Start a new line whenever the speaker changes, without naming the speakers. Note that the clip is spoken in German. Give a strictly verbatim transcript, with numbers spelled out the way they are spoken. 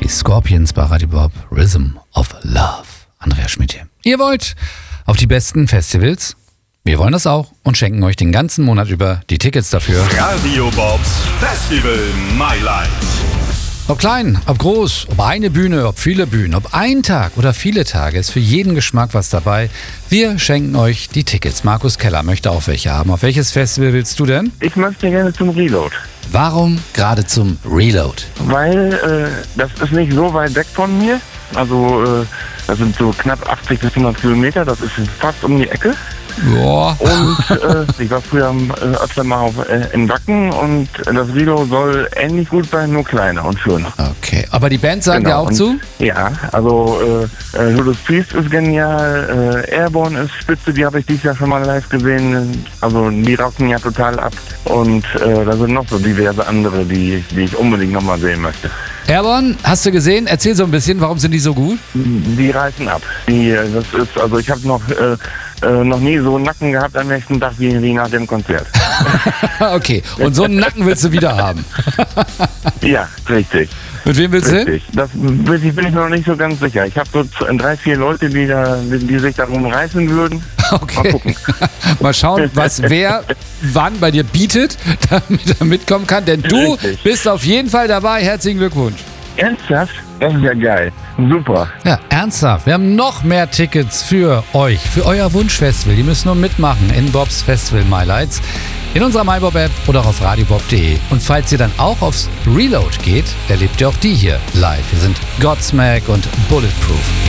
Scorpions bei Radio Bob, Rhythm of Love. Andreas Schmidt hier. Ihr wollt auf die besten Festivals? Wir wollen das auch und schenken euch den ganzen Monat über die Tickets dafür.
Radio Bobs Festival Highlights.
Ob klein, ob groß, ob eine Bühne, ob viele Bühnen, ob ein Tag oder viele Tage, ist für jeden Geschmack was dabei. Wir schenken euch die Tickets. Markus Keller möchte auch welche haben. Auf welches Festival willst du denn?
Ich möchte gerne zum Reload.
Warum gerade zum Reload?
Weil äh, das ist nicht so weit weg von mir. Also äh, das sind so knapp achtzig bis hundert Kilometer. Das ist fast um die Ecke.
Boah.
Und äh, ich war früher äh, öfter mal auf, äh, in Wacken und das Reload soll ähnlich gut sein, nur kleiner und schöner.
Okay, aber die Band sagen
Genau,
dir auch
und,
zu?
Ja, also äh, äh, Judas Priest ist genial, äh, Airborne ist spitze, die habe ich dieses Jahr schon mal live gesehen. Also die rocken ja total ab und äh, da sind noch so diverse andere, die, die ich unbedingt nochmal sehen möchte.
Airborne, hast du gesehen? Erzähl so ein bisschen, warum sind die so gut?
Die reißen ab. Die, das ist, also ich habe noch, äh, äh, noch nie so einen Nacken gehabt am nächsten Tag wie, wie nach dem Konzert.
Okay, und so einen Nacken willst du wieder haben?
Ja, richtig.
Mit wem willst du hin?
Richtig. Das bin ich, bin ich noch nicht so ganz sicher. Ich habe so z- drei, vier Leute, die, da, die, die sich darum reißen würden.
Okay.
Mal gucken.
Mal schauen, was wer wann bei dir bietet, damit er mitkommen kann. Denn du
Richtig.
bist auf jeden Fall dabei. Herzlichen Glückwunsch.
Ernsthaft? Das ist ja geil. Super.
Ja, ernsthaft. Wir haben noch mehr Tickets für euch, für euer Wunschfestival. Die müssen nur mitmachen in Bobs Festival Highlights, in unserer MyBob-App oder auch auf radiobob punkt de. Und falls ihr dann auch aufs Reload geht, erlebt ihr auch die hier live. Wir sind Godsmack und Bulletproof.